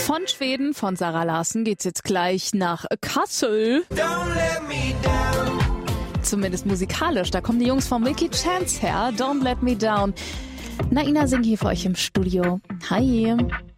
Von Schweden, von Zara Larsson, geht's jetzt gleich nach Kassel. Zumindest musikalisch, da kommen die Jungs von Milky Chance her. Don't Let Me Down. Naina Singh hier für euch im Studio. Hi.